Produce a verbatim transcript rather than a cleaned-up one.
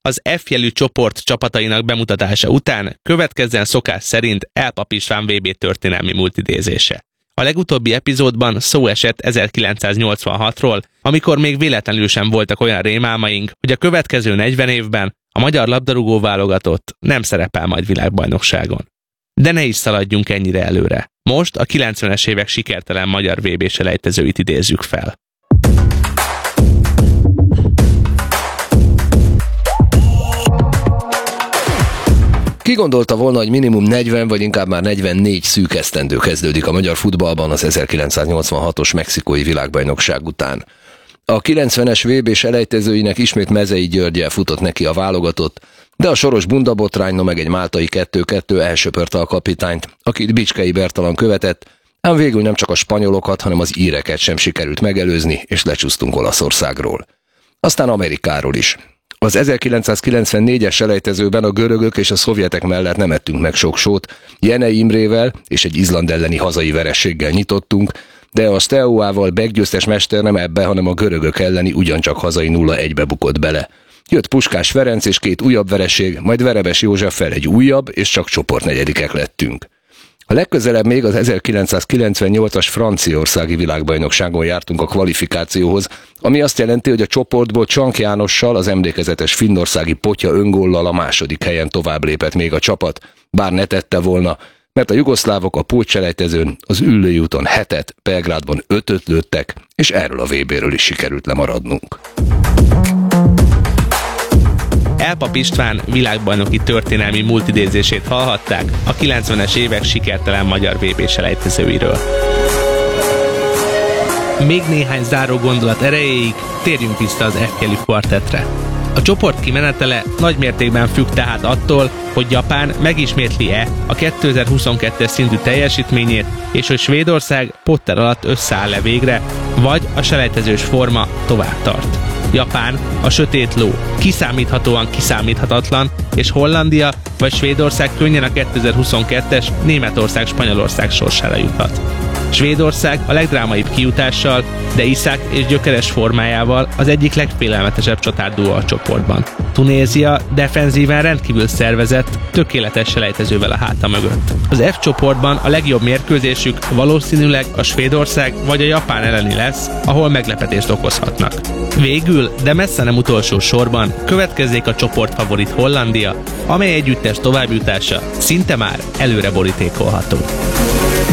Az F jelű csoport csapatainak bemutatása után következzen szokás szerint Elpap István vé bé történelmi múltidézése. A legutóbbi epizódban szó esett ezerkilencszáznyolcvanhatról, amikor még véletlenül sem voltak olyan rémálmaink, hogy a következő negyven évben a magyar labdarúgó válogatott nem szerepel majd világbajnokságon. De ne is szaladjunk ennyire előre. Most a kilencvenes évek sikertelen magyar vé bé selejtezőit idézzük fel. Ki gondolta volna, hogy minimum negyven vagy inkább már negyvennégy szűk esztendő kezdődik a magyar futballban az ezerkilencszáznyolcvanhatos mexikói világbajnokság után. A kilencvenes vé bé selejtezőinek ismét Mezei Györggyel futott neki a válogatott, de a soros bundabotrány, no meg egy máltai kettő kettő elsöpörte a kapitányt, akit Bicskei Bertalan követett, ám végül nem csak a spanyolokat, hanem az íreket sem sikerült megelőzni, és lecsúsztunk Olaszországról. Aztán Amerikáról is. Az ezerkilencszázkilencvennégyes selejtezőben a görögök és a szovjetek mellett nem ettünk meg sok sót, Jenei Imrével és egy Izland elleni hazai vereséggel nyitottunk, de a Steaua-val beggyőztes mester nem ebbe, hanem a görögök elleni ugyancsak hazai nulla egybe bukott bele. Jött Puskás Ferenc és két újabb vereség, majd Verebes Józseffel egy újabb, és csak csoportnegyedikek lettünk. A legközelebb még az ezerkilencszázkilencvennyolcas franciaországi világbajnokságon jártunk a kvalifikációhoz, ami azt jelenti, hogy a csoportból Csank Jánossal, az emlékezetes finnországi Potya öngóllal a második helyen tovább lépett még a csapat, bár ne tette volna, mert a jugoszlávok a pótselejtezőn az Üllői úton hetet, Belgrádban ötöt lőttek, és erről a vé béről is sikerült lemaradnunk. Elpap István világbajnoki történelmi múltidézését hallhatták a kilencvenes évek sikertelen magyar vé bé selejtezőiről. Még néhány záró gondolat erejéig térjünk vissza az F jelű kvartettre. A csoport kimenetele nagy mértékben függ tehát attól, hogy Japán megismétli-e a kétezer-huszonkettes szintű teljesítményét, és hogy Svédország Potter alatt összeáll-e végre, vagy a selejtezős forma tovább tart. Japán, a sötét ló, kiszámíthatóan kiszámíthatatlan, és Hollandia vagy Svédország könnyen a kétezer-huszonkettes Németország-Spanyolország sorsára juthat. Svédország a legdrámaibb kijutással, de Iszák és gyökeres formájával az egyik legfélelmetesebb csatárduó a csoportban. Tunézia defenzíven rendkívül szervezett, tökéletes selejtezővel a háta mögött. Az F csoportban a legjobb mérkőzésük valószínűleg a Svédország vagy a Japán elleni lesz, ahol meglepetést okozhatnak. Végül, de messze nem utolsó sorban következzék a csoport favorit Hollandia, amely együttes továbbjutása szinte már előre borítékolható.